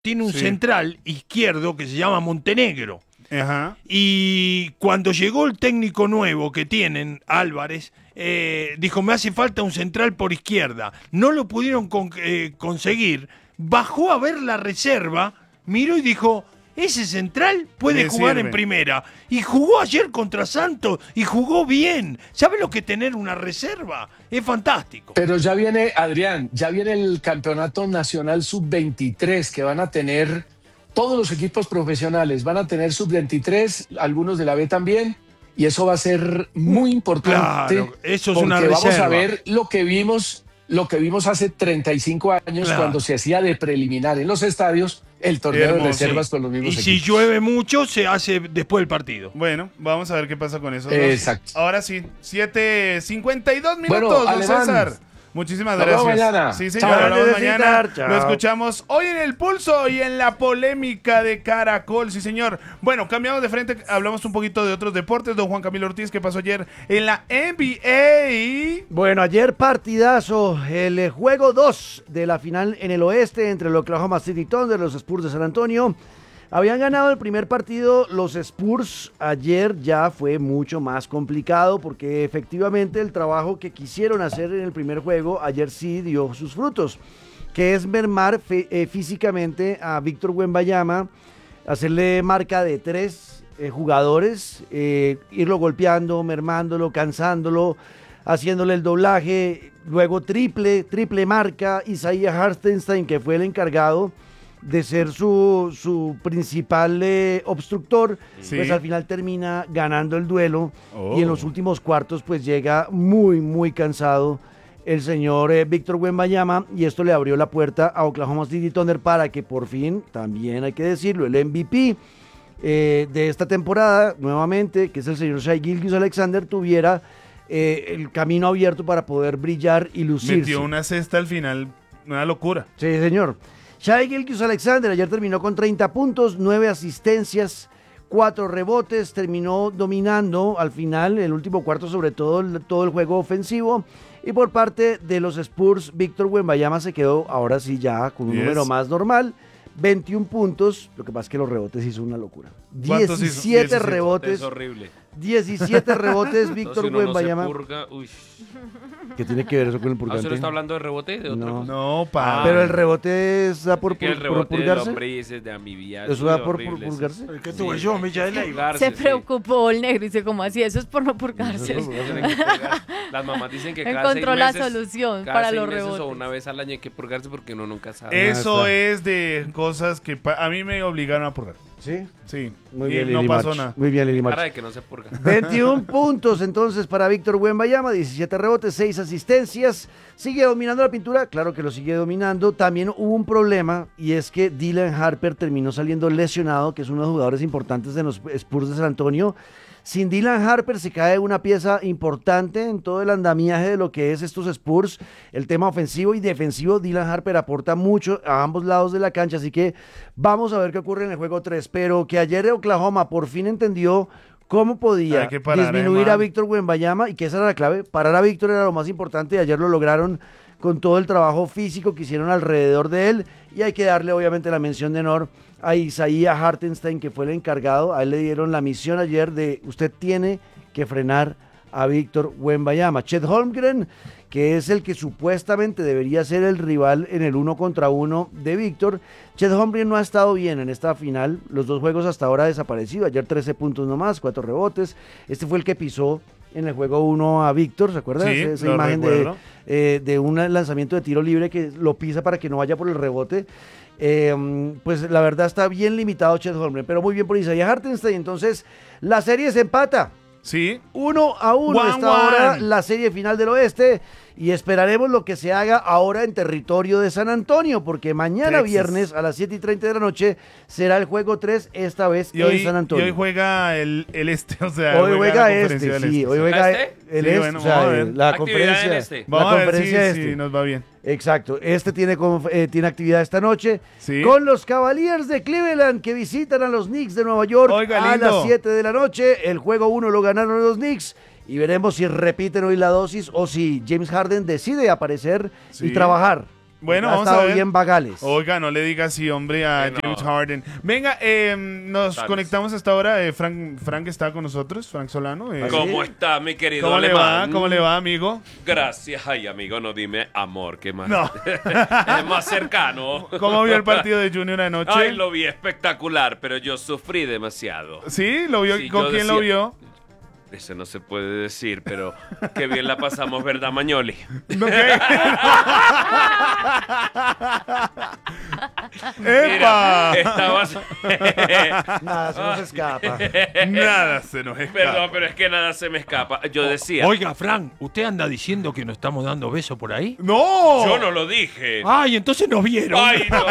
tiene un Sí. central izquierdo que se llama Montenegro. Ajá. Y cuando llegó el técnico nuevo que tienen, Álvarez, dijo, me hace falta un central por izquierda. No lo pudieron conseguir. Bajó a ver la reserva, miró y dijo, ese central puede Me jugar sirve. en primera. Y jugó ayer contra Santos y jugó bien. ¿Sabe lo que es tener una reserva? Es fantástico. Pero ya viene, Adrián, ya viene el Campeonato Nacional Sub-23 que van a tener todos los equipos profesionales, van a tener Sub-23, algunos de la B también, y eso va a ser muy importante. Claro, eso es porque una vamos a reserva. ver lo que vimos hace 35 años Claro. cuando se hacía de preliminar en los estadios el torneo de Hermoso. reservas con los mismos Y si equipos. llueve mucho, se hace después del partido. Bueno, vamos a ver qué pasa con eso. Exacto. Ahora sí, 7:52 minutos, Bueno, don Alemán. César. Muchísimas Nos gracias. vemos mañana. Sí, señor, Chao. hablamos Gracias, mañana. César. Chao. Lo escuchamos hoy en El Pulso y en la polémica de Caracol, sí, señor. Bueno, cambiamos de frente, hablamos un poquito de otros deportes. Don Juan Camilo Ortiz, ¿qué pasó ayer en la NBA? Bueno, ayer partidazo, el juego 2 de la final en el oeste entre el Oklahoma City Thunder y los Spurs de San Antonio. Habían ganado el primer partido los Spurs, ayer ya fue mucho más complicado porque efectivamente el trabajo que quisieron hacer en el primer juego ayer sí dio sus frutos, que es mermar físicamente a Víctor Wembanyama, hacerle marca de 3 jugadores, irlo golpeando, mermándolo, cansándolo, haciéndole el doblaje, luego triple marca, Isaiah Hartenstein, que fue el encargado de ser su principal obstructor, Sí. pues al final termina ganando el duelo Oh. y en los últimos cuartos pues llega muy cansado el señor Víctor Wembanyama y esto le abrió la puerta a Oklahoma City Thunder para que por fin, también hay que decirlo, el MVP de esta temporada, nuevamente, que es el señor Shai Gilgeous-Alexander, tuviera el camino abierto para poder brillar y lucirse. Metió una cesta al final, una locura. Sí, señor. Shai Gilgeous-Alexander ayer terminó con 30 puntos, 9 asistencias, 4 rebotes, terminó dominando al final, el último cuarto, sobre todo todo el juego ofensivo. Y por parte de los Spurs, Víctor Wembanyama se quedó ahora sí ya con un Yes. número más normal, 21 puntos, lo que pasa es que los rebotes hizo una locura. ¿Cuántos hizo? 17 17. rebotes, Es horrible. 17 rebotes, No, Víctor si uno no se Wembanyama. purga, uy. ¿Qué tiene que ver eso con el ¿Ah, purgante? usted no está hablando de rebote? ¿De otra No. cosa? No, pa. Pero el rebote está por, Que el por rebote de purgarse. lombrices, de amibias. ¿Eso da por purgarse? ¿Qué tuve yo, Michaela? Se preocupó el negro y dice, ¿cómo así? Eso es por no purgarse. Las mamás dicen que cada 6 Encontró la meses, solución cada para 6 los meses rebotes. o una vez al año hay que purgarse porque uno nunca sabe. Eso está. es de cosas que a mí me obligaron a purgar. Sí. Sí. Muy y bien, no Lili pasó March. nada. Muy bien, Lili March. Cara de que no se purga. 21 puntos entonces para Víctor Wembanyama, 17 rebotes, 6 asistencias. Sigue dominando la pintura, claro que lo sigue dominando. También hubo un problema y es que Dylan Harper terminó saliendo lesionado, que es uno de los jugadores importantes de los Spurs de San Antonio. Sin Dylan Harper se cae una pieza importante en todo el andamiaje de lo que es estos Spurs. El tema ofensivo y defensivo, Dylan Harper aporta mucho a ambos lados de la cancha, así que vamos a ver qué ocurre en el juego 3. Pero que ayer Oklahoma por fin entendió cómo podía Hay que parar, disminuir a man. Víctor Wembanyama y que esa era la clave. Parar a Víctor era lo más importante y ayer lo lograron con todo el trabajo físico que hicieron alrededor de él. Y hay que darle obviamente la mención de honor a Isaiah Hartenstein, que fue el encargado. A él le dieron la misión ayer de usted tiene que frenar a Víctor Wembanyama. Chet Holmgren, que es el que supuestamente debería ser el rival en el 1 contra 1 de Víctor. Chet Holmgren no ha estado bien en esta final. Los 2 juegos hasta ahora ha desaparecido. Ayer 13 puntos nomás, 4 rebotes. Este fue el que pisó en el juego 1 a Víctor, ¿se acuerdan? Sí, Esa lo imagen recuerdo. de un lanzamiento de tiro libre que lo pisa para que no vaya por el rebote. Pues la verdad está bien limitado Chet Holmgren, pero muy bien por Isaiah Hartenstein. Entonces la serie se empata. Sí. 1-1 One, está ahora one. la serie final del oeste y esperaremos lo que se haga ahora en territorio de San Antonio, porque mañana Texas. viernes a las 7:30 de la noche será el juego 3, esta vez Y hoy, en San Antonio. y hoy juega el este, o sea, Hoy juega la conferencia este, del sí, este. hoy juega ¿Este? el Sí, este, bueno, o sea, vamos a ver. la Actividad conferencia, en este. la Vamos a ver conferencia si este. nos va bien. Exacto, este tiene actividad esta noche Sí. con los Cavaliers de Cleveland que visitan a los Knicks de Nueva York Oiga, a lindo. las 7 de la noche. El juego 1 lo ganaron los Knicks y veremos si repiten hoy la dosis o si James Harden decide aparecer Sí. y trabajar. Bueno, Ha vamos a estado ver. bien Bagales. Oiga, no le diga así, hombre, a Que no. James Harden. Venga, nos Tales. conectamos hasta ahora. Frank está con nosotros, Frank Solano. ¿Cómo está, mi querido ¿Cómo le va? alemán? ¿Cómo le va, amigo? Gracias. Ay, amigo, no dime amor, ¿qué más? No. Es más cercano. ¿Cómo vio el partido de Junior anoche? Ay, lo vi espectacular, pero yo sufrí demasiado. ¿Sí? ¿Lo vio? Sí, ¿Con yo quién lo decía- vio? Eso no se puede decir, pero qué bien la pasamos, ¿verdad, Mañoli? ¿No qué? ¡Epa! Mira, estabas... Nada, se nos escapa. Nada se nos escapa. Perdón, pero es que nada se me escapa. Yo decía... Oiga, Frank, ¿usted anda diciendo que nos estamos dando besos por ahí? ¡No! Yo no lo dije. Ay, entonces nos vieron. Ay, no.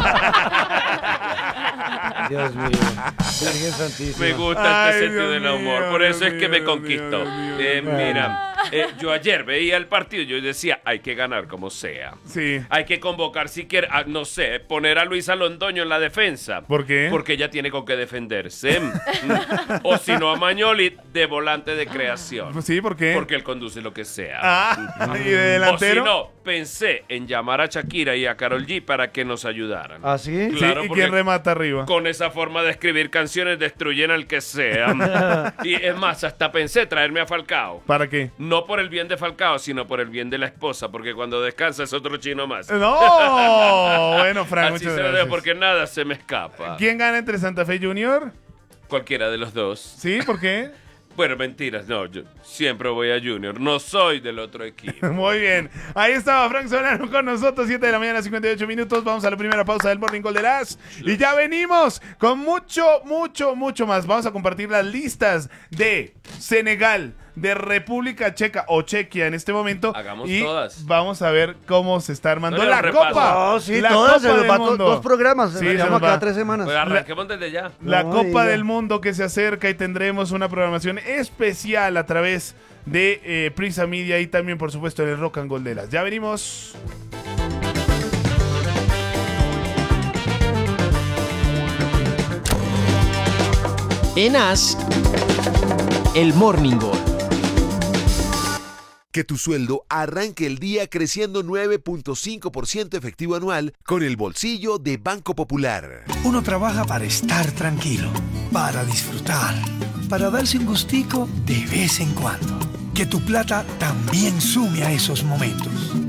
Dios mío. Virgen Santísima. Me gusta Ay, este sentido Dios del humor. mío, Por eso Dios es que me mío, conquistó. Dios mío. Mira, yo ayer veía el partido y yo decía, hay que ganar como sea. Sí. Hay que convocar siquiera, no sé, poner a Luisa Londoño en la defensa. ¿Por qué? Porque ella tiene con qué defenderse. O si no, a Mañoli de volante de creación. Sí, ¿por qué? Porque él conduce lo que sea. Ah, y de O si delantero. no, pensé en llamar a Shakira y a Karol G para que nos ayudaran. ¿Ah, sí? Sí, Claro, ¿y porque quién remata arriba? con esa forma de escribir canciones destruyen al que sea. Y es más, hasta pensé traerme a Falcao. ¿Para qué? No por el bien de Falcao, sino por el bien de la esposa, porque cuando descansa es otro chino más. ¡No! Bueno, Frank, Así muchas se lo gracias. digo porque nada se me escapa. ¿Quién gana entre Santa Fe Junior? Cualquiera de los dos. ¿Sí? ¿Por qué? Bueno, mentiras, no, yo siempre voy a Junior, no soy del otro equipo. Muy bien. Ahí estaba Frank Solano con nosotros, 7 de la mañana, 58 minutos. Vamos a la primera pausa del Morning Call de las. Y ya venimos con mucho más. Vamos a compartir las listas de Senegal, de República Checa o Chequia en este momento. Hagamos y todas. vamos a ver cómo se está armando No, la repaso. Copa. No, sí, La todas. Copa Se nos del va Mundo. dos programas. Sí, Se se nos nos llama va. cada 3 semanas. Pues arranquemos desde ya. La No Copa diga. del Mundo que se acerca y tendremos una programación especial a través de Prisa Media y también, por supuesto, en el Rock and Gold de las. Ya venimos. En As, el Morning Call. Que tu sueldo arranque el día creciendo 9.5% efectivo anual con el bolsillo de Banco Popular. Uno trabaja para estar tranquilo, para disfrutar, para darse un gustico de vez en cuando. Que tu plata también sume a esos momentos.